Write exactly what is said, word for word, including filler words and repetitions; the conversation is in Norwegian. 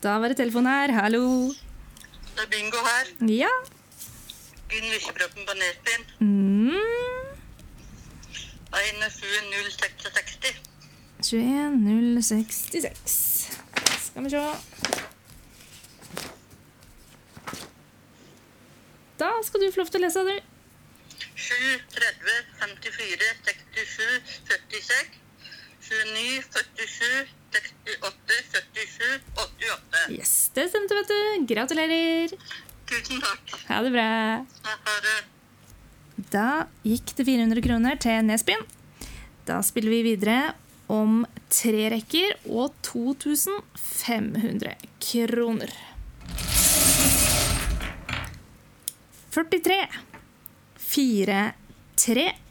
Da var det telefon her, hallo. Det er bingo her. Ja. Gunn Visseproppen på Nesbyen. Mm. en sju null seks seks. tjueen null sekstiseks. Skal vi se. Da skal du få lov til å lese, du. sju tretti femtifire sekstisju syttiseks. sju ni førtisju sekstiåtte syttisju åttiåtte. Yes, det stemte, vet du. Gratulerer. Tusen takk. Ha det bra. Ha det. Da gikk det fire hundre kroner til Nesbyen. Da spiller vi videre om tre rekker og to tusen fem hundre kroner. førtitre, fire, tre,